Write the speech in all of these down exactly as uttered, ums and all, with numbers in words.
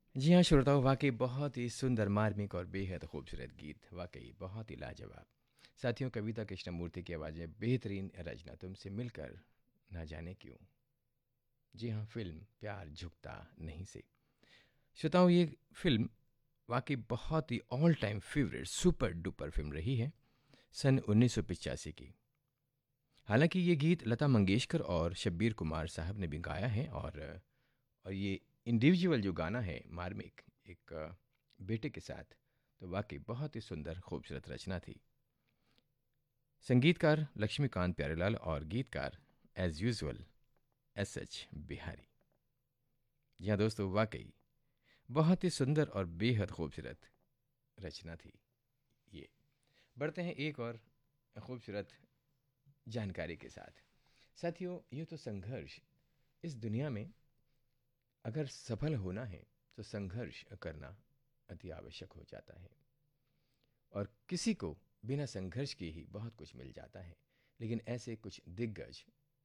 जी हाँ श्रोताओं, वाकई बहुत ही सुंदर, मार्मिक और बेहद खूबसूरत गीत, वाकई बहुत ही लाजवाब। साथियों, कविता कृष्णमूर्ति की आवाज़ में बेहतरीन रचना तुमसे मिलकर ना जाने क्यों। जी हाँ, फिल्म प्यार झुकता नहीं से। श्रोताओं, ये फिल्म वाकई बहुत ही all time favourite super duper film रही है, सन उन्नीस सौ पिचासी की। हालांकि ये गीत लता मंगेशकर और शब्बीर कुमार साहब ने भी गाया है, और और ये इंडिविजुअल जो गाना है मार्मिक, एक अ, बेटे के साथ, तो वाकई बहुत ही सुंदर खूबसूरत रचना थी। संगीतकार लक्ष्मीकांत प्यारेलाल और गीतकार as usual S H Bihari. जी हाँ दोस्तों, वाकई बहुत ही सुंदर और बेहद खूबसूरत रचना थी ये। बढ़ते हैं एक और खूबसूरत जानकारी के साथ। साथियों, ये तो संघर्ष, इस दुनिया में अगर सफल होना है तो संघर्ष करना अति आवश्यक हो जाता है, और किसी को बिना संघर्ष के ही बहुत कुछ मिल जाता है। लेकिन ऐसे कुछ दिग्गज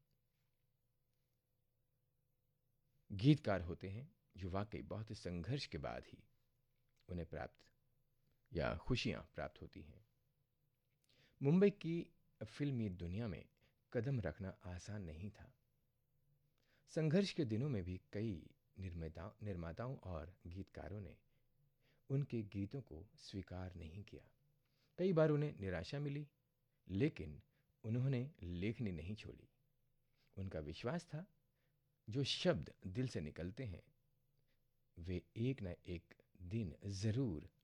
गीतकार होते हैं जो वाकई बहुत ही संघर्ष के बाद ही उन्हें प्राप्त या खुशियां प्राप्त होती हैं। मुंबई की फिल्मी दुनिया में कदम रखना आसान नहीं था। संघर्ष के दिनों में भी कई निर्माता निर्माताओं और गीतकारों ने उनके गीतों को स्वीकार नहीं किया। कई बार उन्हें निराशा मिली, लेकिन उन्होंने लेखनी नहीं छोड़ी। उनका विश्वास था, जो शब्द दिल से निकलते हैं वे एक न एक दिन ज़रूर